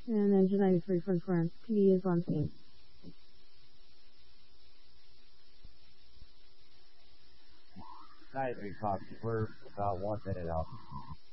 And engine 93 for insurance. PD is on scene. We're about 1 minute out.